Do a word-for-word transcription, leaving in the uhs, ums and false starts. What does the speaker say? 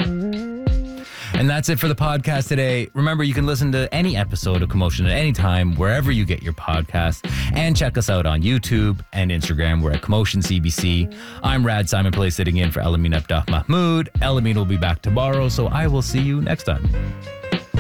And that's it for the podcast today. Remember, you can listen to any episode of Commotion at any time, wherever you get your podcasts. And check us out on YouTube and Instagram. We're at Commotion C B C. I'm Rad Simon Play, sitting in for Elamin Abdah Mahmood. Elamin will be back tomorrow, so I will see you next time.